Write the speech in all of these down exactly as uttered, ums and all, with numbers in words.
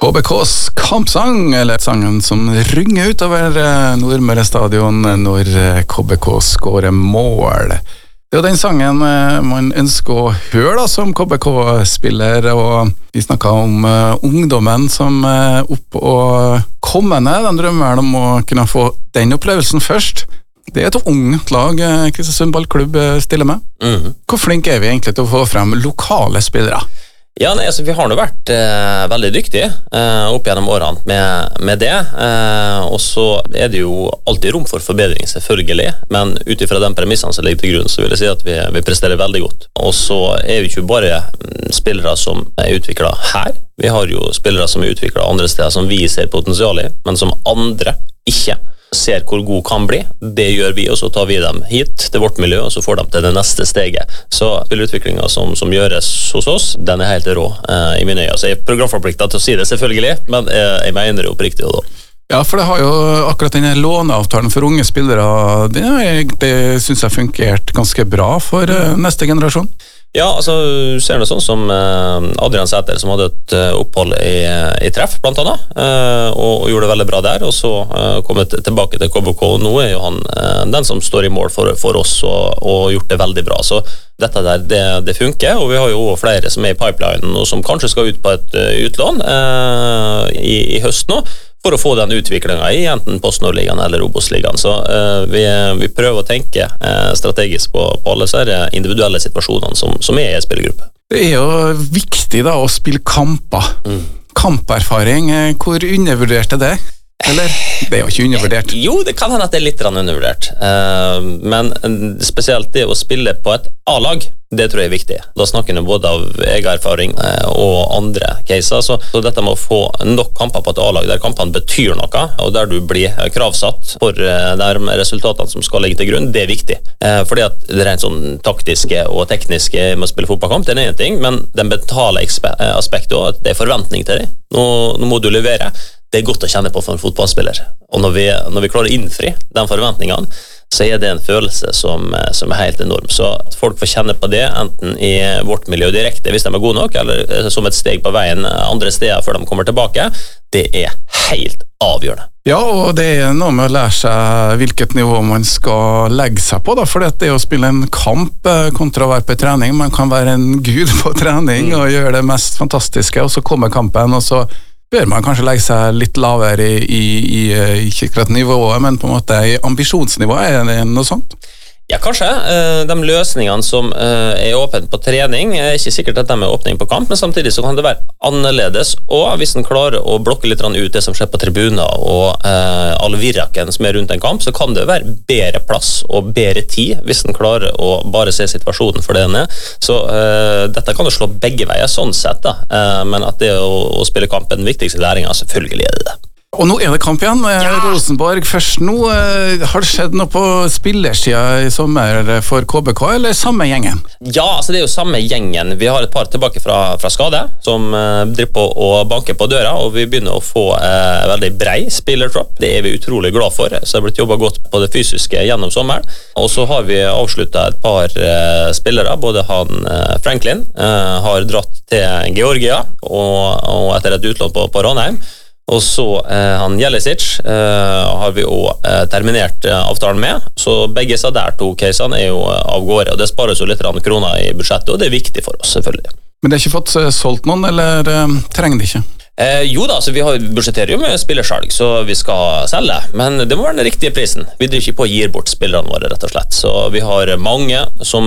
K B K's kampsang, eller sangen som rynger utover Nordmøre stadion når K B K skårer mål. Det er den sangen man ønsker å høre da, som K B K-spiller, og vi snakket om uh, ungdommen som er uh, opp og kommende. De drømmer om å kunne få den opplevelsen først. Det er et ungt lag Kristiansund ballklubb stiller med. Mm. Hvor flink er vi egentlig til å få frem lokale spillere? Ja, nei, altså, vi har nå vært eh, veldig dyktige eh, opp gjennom årene med, med det, eh, og så er det jo alltid rom for forbedring, selvfølgelig, men ut ifra den premissene som ligger til grunn, så vil jeg si at vi, vi presterer veldig godt. Og så er vi ikke bare spillere som er utviklet her, vi har jo spillere som er utviklet andre steder som vi ser potensial i, men som andre ikke ser hvor god kan bli. Det gjør vi, og så tar vi dem hit til vårt miljø, og så får de til det neste steget. Så spillerutviklingen som, som gjøres hos oss, den er helt rå eh, i mine øyne. Så jeg er programforpliktet til å si det selvfølgelig, men eh, jeg mener det oppriktig da. Ja, for det har jo akkurat denne låneavtalen for unge spillere, det, det synes jeg funkert ganske bra for eh, neste generasjon. Ja, altså, ser det sånn som eh, Adrian Sæter, som hadde et uh, opphold i, i treff, blant annet, eh, og, og gjorde det veldig bra der, og så eh, kommet tilbake til K B K. Nå er jo han eh, den som står i mål for, for oss, og, og gjort det veldig bra. Så dette der, det, det funker, og vi har jo flere som er i pipelinen, og som kanskje skal ut på et uh, utlån eh, i, i høst nå, for å få den utviklingen i enten Post-Nord-ligaen eller Obos-ligaen. Så uh, vi, vi prøver å tenke uh, strategisk på, på alle så individuelle situasjonene som, som er i en spillergruppe. Det er jo viktig da å spille kamper. Mm. Kamperfaring, hvor undervurdert er det? Eller? Det er jo ikke undervurdert. Jo, det kan hende at det er litt undervurdert. Uh, men spesielt det å spille på et A-lag, det tror jeg er viktig. Da snakker vi både av egen erfaring uh, og andre caser. Så, så dette med å få nok kamper på et A-lag, der kampene betyr noe, og der du blir kravsatt for uh, de resultatene som skal ligge til grunn, det er viktig. Uh, fordi at det rent sånn taktiske og tekniske med å spille fotballkamp, det er en ting, men den betale aspektet også, at det er forventning til deg. Nå, nå må du levere. Det er godt å kjenne på for en fotballspiller. Og når vi, når vi klarer å innfri de forventningene, så er det en følelse som, som er helt enorm. Så at folk får kjenne på det, enten i vårt miljø direkte, hvis de er gode nok, eller som et steg på veien andre steder før de kommer tilbake, det er helt avgjørende. Ja, og det er noe med å lære seg hvilket nivå man skal legge seg på, da, for det er å spille en kamp kontra å være på trening. Man kan være en gud på trening og gjøre det mest fantastiske, og så kommer kampen, og så bør man kanskje legge seg litt lavere i, i, i, i ikke akkurat nivået, men på en måte i ambisjonsnivået, er det noe sånt? Ja, kanskje. De løsningene som er åpent på trening, er ikke sikkert at de er åpning på kamp, men samtidig så kan det være annerledes, og hvis en klarer å blokke litt ut det som skjer på tribuner og all virraken som er rundt en kamp, så kan det være bedre plass og bedre tid hvis en klarer å bare se situasjonen for det den er. Så uh, dette kan jo slå begge veier sånn sett, da. Uh, men at det å, å spille kamp er den viktigste læringen, selvfølgelig er det det. Og nå er det kamp igjen. Ja. Rosenborg først nå. Har det skjedd noe på spillersida i sommer for K B K, eller samme gjengen? Ja, altså det er jo samme gjengen. Vi har et par tilbake fra, fra skade, som uh, driver på å banke på døra, og vi begynner å få uh, veldig brei spillertropp. Det er vi utrolig glad for, så det har blitt jobbet godt på det fysiske gjennom sommeren. Og så har vi avsluttet et par uh, spillere, både han uh, Franklin uh, har dratt til Georgia, og, og etter et utlån på, på Ranheim. Og så eh, han Jelisic eh, har vi jo eh, terminert eh, avtalen med, så begge så der to casene er jo eh, av gårde, og det spares jo litt kroner i budsjettet, og det er viktig for oss, selvfølgelig. Men det er ikke fått uh, solgt noen, eller uh, trenger det ikke? Eh, jo da, så vi har budsjetterer jo med spillersalg, så vi skal selge, men det må være den riktige prisen. Vi driver ikke på å gi bort spillerne våre, rett og slett. Så vi har mange som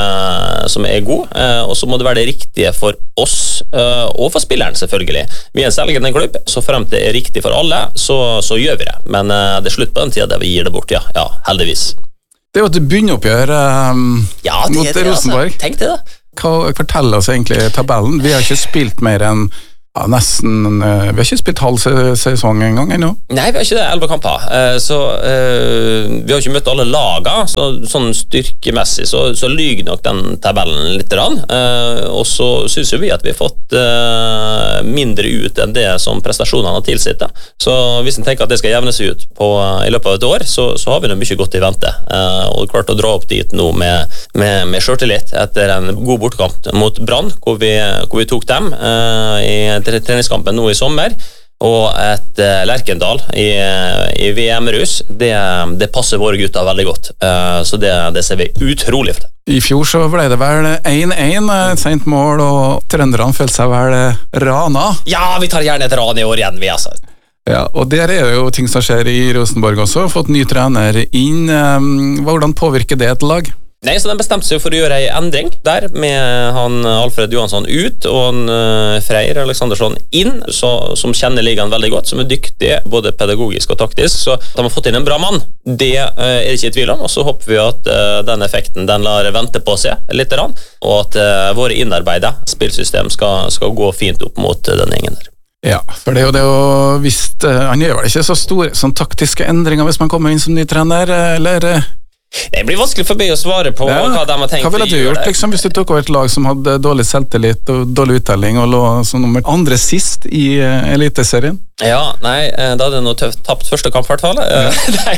er, som er gode, eh, og så må det være det riktige for oss, eh, og for spilleren selvfølgelig. Vi er en selgende klubb, så frem til det er riktig for alle, så, så gjør vi det. Men eh, det er slutt på den tiden der vi gir det bort, ja, ja, heldigvis. Det er jo et bunnoppgjør um, ja, det mot er det, Rosenborg. Altså. Tenk det da. Hva forteller oss egentlig tabellen? Vi har ikke spilt mer enn ja, nesten, uh, vi har ikke spilt halv sesong en gang ennå. Nei, vi har ikke det, elleve kamper. Uh, så uh, vi har ikke møtt alle laga, så sånn styrkemessig så, så lyger nok den tabellen litt. Uh, og så synes jo vi at vi har fått uh, mindre ut enn det som prestasjonene har tilsitt. Da. Så hvis en tenker at det skal jevnes ut på, i løpet av et år, så, så har vi det mye godt i vente. Uh, og klart å dra opp dit nå med, med, med selvtillit etter en god bortkamp mot Brann, hvor vi, hvor vi tok dem uh, i treningskampen nå i sommer, og et uh, Lerkendal i, i V M-rus, det, det passer våre gutter veldig godt. Uh, så det, det ser vi utrolig for. I fjor så ble det vel én én, et sent mål, og trønderne følte seg vel rana. Ja, vi tar gjerne et ran i år igjen, vi altså. Ja, og der er jo ting som skjer i Rosenborg også, fått ny trener inn. Hvordan påvirker det et lag? Nei, så de bestemte seg for å gjøre en endring der, med han Alfred Johansson ut, og han uh, Freyr Aleksandersson inn, så, som kjenner ligaen veldig godt, som er dyktig, både pedagogisk og taktisk, så de har fått inn en bra mann. Det uh, er det ikke i tvil om, og så håper vi at uh, den effekten, den lar vente på seg litt, og at uh, våre innarbeidede spillsystem skal, skal gå fint opp mot uh, den gjengen der. Ja, for det er jo det å visst, uh, han gjør vel ikke så store sånn taktiske endringer hvis man kommer inn som ny trener, eller... Uh Det blir vanskelig for meg å svare på ja, hva de har tenkt. Hva ville du gjort liksom, hvis du tok over et lag som hadde dårlig selvtillit og dårlig uttelling og lå som nummer andre sist i uh, eliteserien? Ja, nei, da hadde jeg noe tøft, tapt første kamp i hvert fall. Ja. nei.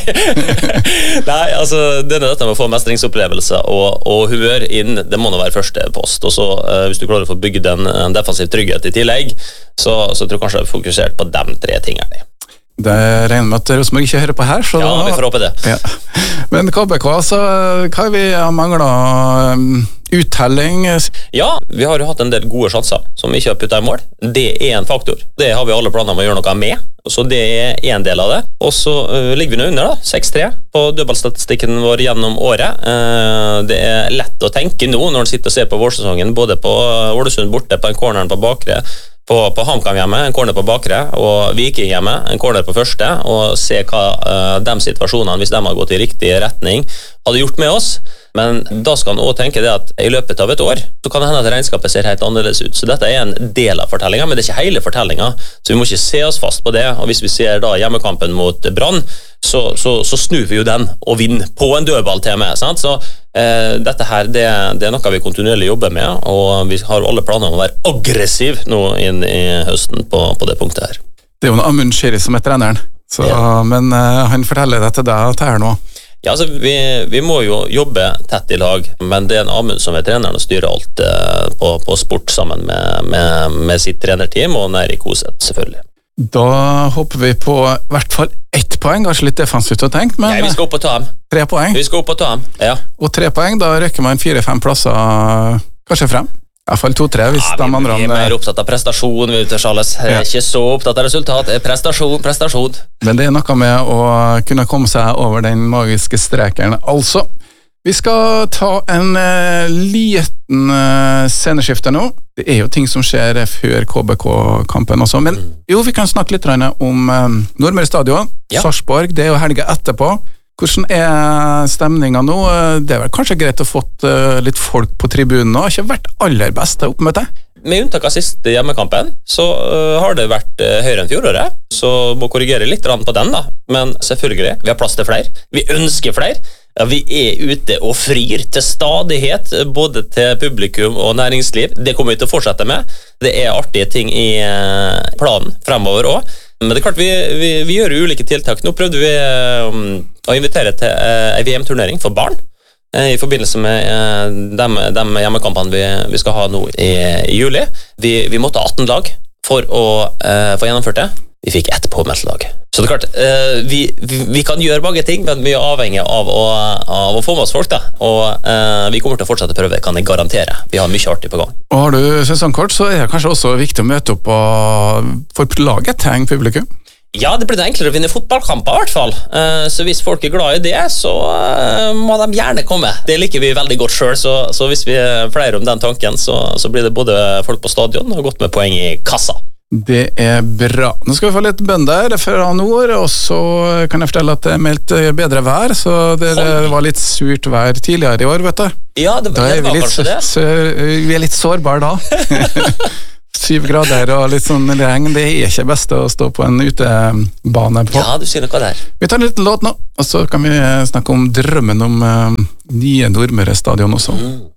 nei, altså det er dette med å få mestringsopplevelse og, og humør inn, det må nå være første post. Og så uh, hvis du klarer å få bygge en, en defensiv trygghet i tillegg, så, så tror jeg kanskje jeg er fokusert på de tre tingene. Det regner med at Rosenborg ikke hører på her. Så ja, da, vi får håpe det. Ja. Men K B K, så hva har vi manglet? Uttelling? Ja, vi har jo hatt en del gode sjanser som ikke har puttet i mål. Det er en faktor. Det har vi alle planer om å gjøre noe med. Så det er en del av det. Og så uh, ligger vi nå under da, seks tre på dødballstatistikken vår gjennom året. Uh, det er lett å tenke nå når du sitter og ser på vårsesongen, både på Ålesund borte, på en corneren på bakre, på, på HamKam hjemme, en corner på bakre, og Viking hjemme, en corner på første, og se hva uh, de situasjonene, hvis de har gått i riktig retning, hadde gjort med oss. Men da skal han også tenke det at i løpet av et år, så kan det hende at regnskapet ser helt annerledes ut. Så dette er en del av fortellingen, men det er ikke hele fortellingen, så vi må ikke se oss fast på det. Og hvis vi ser da hjemmekampen mot Brann, så, så, så snur vi jo den og vinner på en dødball til meg, sant? Så eh, dette her, det, det er noe vi kontinuerlig jobber med, og vi har alle planer om å være aggressiv nå inn i høsten på, på det punktet her. Det er jo en Amund Shiri som er treneren, så, ja. Men eh, han forteller det til deg at det er nå. Ja, altså, vi, vi må jo jobbe tett i lag, men det er en Amund som er treneren og styrer alt eh, på, på sport sammen med, med, med sitt trenerteam, og Eirik Hoseth selvfølgelig. Da håper vi på i hvert fall ett poeng, kanskje litt defensivt å tenke, men... Nei, vi skal opp og ta dem. Tre poeng? Vi skal opp og ta dem, ja. Og tre poeng, da røkker man fire-fem plasser kanskje frem? I hvert fall to-tre hvis ja, de andre... Vi er mer opptatt av prestasjon, vi vet, Charles. Ja. Ikke så opptatt av resultat, prestasjon, prestasjon. Men det er noe med å kunne komme seg over den magiske streken. Altså, vi skal ta en uh, liten uh, sceneskifte nå. Det er jo ting som skjer før K B K-kampen også, men jo, vi kan snakke litt om um, Nordmøre Stadion, ja. Sarpsborg, det er jo helga etterpå. Hvordan er stemningen nå? Det er vel kanskje greit å få uh, litt folk på tribunen nå, har ikke vært aller beste oppmøte? Med unntak av siste hjemmekampen, så uh, har det vært uh, høyere enn fjoråret, så må korrigere litt på den da, men selvfølgelig, vi har plass til flere, vi ønsker flere, ja, vi er ute og frir til stadighet, både til publikum og næringsliv, det kommer vi til å fortsette med, det er artige ting i uh, planen fremover også, men det er klart vi, vi, vi gjør ulike tiltak. Nå prøvde vi um, å invitere til uh, en V M-turnering for barn uh, i forbindelse med uh, de, de hjemmekampene vi, vi skal ha nå i, i juli. Vi, vi måtte ha atten lag for å uh, få gjennomført det. Vi fikk ett påmeldt lag. Så det er klart, uh, vi, vi, vi kan gjøre mange ting, men vi er avhengig av å, av å få med oss folk da. Og uh, vi kommer til å fortsette å prøve, kan jeg garantere. Vi har mye artig på gang. Og har du sesongkort, så er det kanskje også viktig å møte opp og for laget til publikum? Ja, det blir det enklere å vinne fotballkamper i hvert fall. Uh, så hvis folk er glad i det, så uh, må de gjerne komme. Det liker vi veldig godt selv, så, så hvis vi er flere om den tanken, så, så blir det både folk på stadion og godt med poeng i kassa. Det er bra. Nå skal vi få litt bønder fra nord, og så kan jeg fortelle at det er meldt bedre vær, så det var litt surt vær tidligere i år, vet du. Ja, det, det var kanskje det. Så, vi er litt sårbare da. Syv grader og litt sånn regn, det er ikke best å stå på en utebane på. Ja, du sier noe der. Vi tar en liten låt nå, og så kan vi snakke om drømmen om uh, nye Nordmøre Stadion også. Mm.